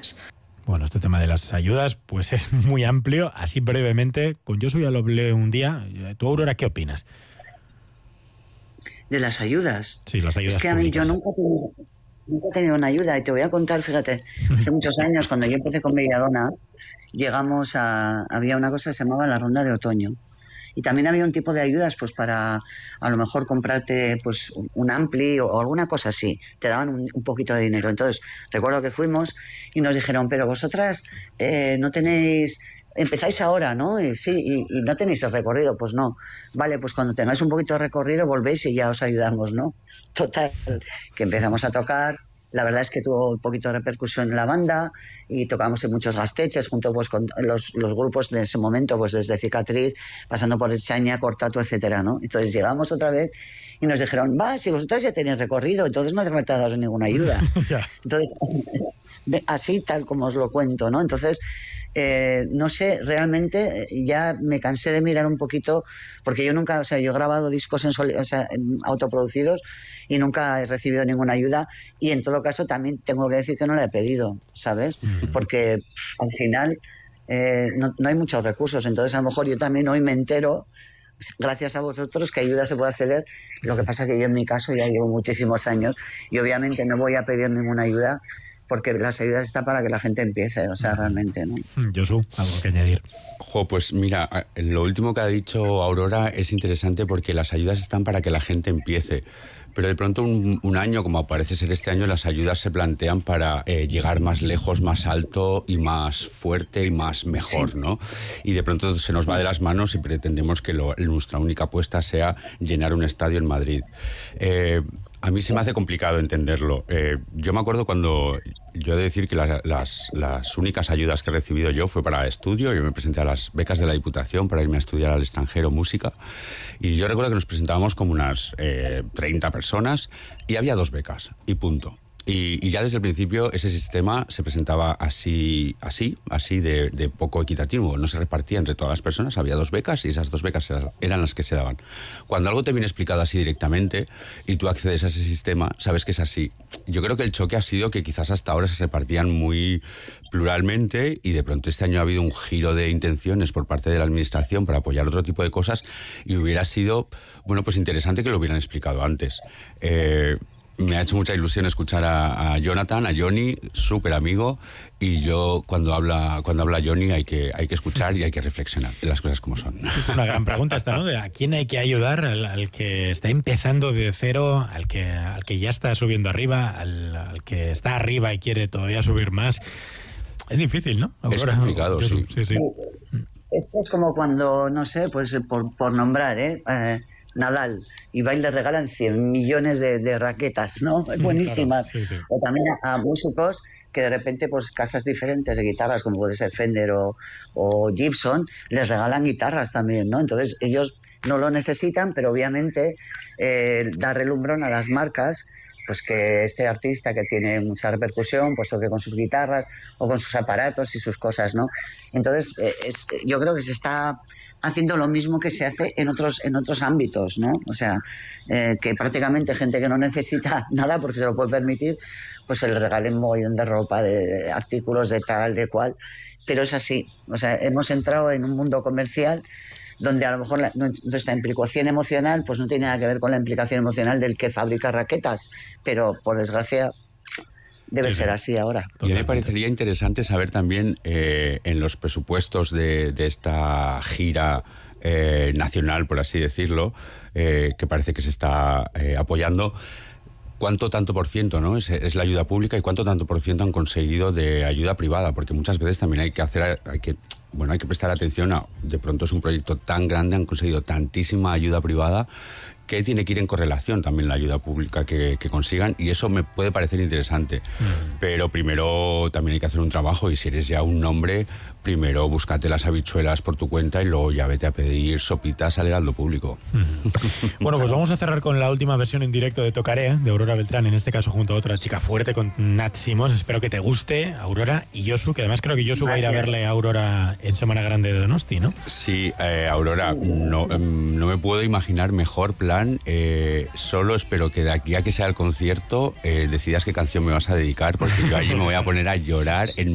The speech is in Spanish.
ayudas. Bueno, este tema de las ayudas pues es muy amplio. Así brevemente, con Josu ya lo hablé un día. ¿Tú, Aurora, qué opinas? De las ayudas. Sí, las ayudas Es que a mí públicas. yo nunca he tenido una ayuda, y te voy a contar, fíjate, hace muchos años, cuando yo empecé con Belladona, había una cosa que se llamaba la ronda de otoño. Y también había un tipo de ayudas, pues para a lo mejor comprarte pues un ampli o alguna cosa así. Te daban un poquito de dinero. Entonces, recuerdo que fuimos y nos dijeron, pero vosotras no tenéis... Empezáis ahora, ¿no? Y sí, y no tenéis el recorrido. Pues no. Vale, pues cuando tengáis un poquito de recorrido volvéis y ya os ayudamos, ¿no? Total, que empezamos a tocar. La verdad es que tuvo un poquito de repercusión en la banda y tocamos en muchos gasteches junto pues con los grupos de ese momento, pues desde Cicatriz, pasando por Chaña, Cortato, etcétera, ¿no? Entonces llegamos otra vez y nos dijeron, si vosotros ya tenéis recorrido, entonces no hace falta daros ninguna ayuda. Entonces, así tal como os lo cuento, ¿no? Entonces, no sé, realmente ya me cansé de mirar un poquito, porque yo nunca, yo he grabado discos autoproducidos y nunca he recibido ninguna ayuda, y en todo caso también tengo que decir que no la he pedido, ¿sabes? Porque al final no hay muchos recursos, entonces a lo mejor yo también hoy me entero, gracias a vosotros, que ayuda se puede acceder. Lo que pasa es que yo en mi caso ya llevo muchísimos años y obviamente no voy a pedir ninguna ayuda, porque las ayudas están para que la gente empiece, realmente, ¿no? Josu, algo que añadir. Pues mira, lo último que ha dicho Aurora es interesante, porque las ayudas están para que la gente empiece. Pero de pronto un año, como parece ser este año, las ayudas se plantean para llegar más lejos, más alto y más fuerte y más mejor, ¿no? Y de pronto se nos va de las manos y pretendemos que nuestra única apuesta sea llenar un estadio en Madrid. A mí se me hace complicado entenderlo. Yo me acuerdo cuando... Yo he de decir que las únicas ayudas que he recibido yo fue para estudio. Yo me presenté a las becas de la Diputación para irme a estudiar al extranjero música. Y yo recuerdo que nos presentábamos como unas 30 personas y había 2 becas y punto. Y ya desde el principio ese sistema se presentaba así de poco equitativo. No se repartía entre todas las personas, había 2 becas y esas 2 becas eran las que se daban. Cuando algo te viene explicado así directamente y tú accedes a ese sistema, sabes que es así. Yo creo que el choque ha sido que quizás hasta ahora se repartían muy pluralmente y de pronto este año ha habido un giro de intenciones por parte de la administración para apoyar otro tipo de cosas, y hubiera sido, pues interesante que lo hubieran explicado antes. Me ha hecho mucha ilusión escuchar a Jonathan, a Johnny, súper amigo, y yo cuando habla Johnny hay que escuchar y hay que reflexionar en las cosas como son. Es una gran pregunta esta, ¿no? ¿A quién hay que ayudar? ¿Al que está empezando de cero? ¿Al que ya está subiendo arriba? ¿Al que está arriba y quiere todavía subir más? Es difícil, ¿no? Es complicado, sí. Esto es como cuando, no sé, pues por nombrar, Nadal, y va y le regalan 100 millones de raquetas, ¿no? Buenísimas. Claro, sí. O también a músicos que de repente, pues casas diferentes de guitarras, como puede ser Fender o Gibson, les regalan guitarras también, ¿no? Entonces ellos no lo necesitan, pero obviamente da relumbrón a las marcas, pues que este artista que tiene mucha repercusión, pues que con sus guitarras o con sus aparatos y sus cosas, ¿no? Entonces yo creo que se está haciendo lo mismo que se hace en otros ámbitos, ¿no? O sea, que prácticamente gente que no necesita nada porque se lo puede permitir, pues se le regalen un mogollón de ropa, de artículos de tal, de cual, pero es así. O sea, hemos entrado en un mundo comercial donde a lo mejor nuestra implicación emocional pues no tiene nada que ver con la implicación emocional del que fabrica raquetas, pero por desgracia debe ser así ahora. Y a mí me parecería interesante saber también en los presupuestos de esta gira nacional, por así decirlo, que parece que se está apoyando, cuánto tanto por ciento, ¿no? Es la ayuda pública y cuánto tanto por ciento han conseguido de ayuda privada, porque muchas veces también hay que prestar atención a, de pronto es un proyecto tan grande, han conseguido tantísima ayuda privada, que tiene que ir en correlación también la ayuda pública que consigan, y eso me puede parecer interesante. Pero primero también hay que hacer un trabajo, y si eres ya un nombre, primero búscate las habichuelas por tu cuenta y luego ya vete a pedir sopitas al heraldo público. Bueno, pues vamos a cerrar con la última versión en directo de Tocaré, de Aurora Beltrán, en este caso junto a otra chica fuerte, con Nat Simos. Espero que te guste, Aurora, y Josu, que además creo que Josu va a ir a verle a Aurora en Semana Grande de Donosti, ¿no? Sí, Aurora, no me puedo imaginar mejor plan. Solo espero que de aquí a que sea el concierto decidas qué canción me vas a dedicar, porque yo allí me voy a poner a llorar en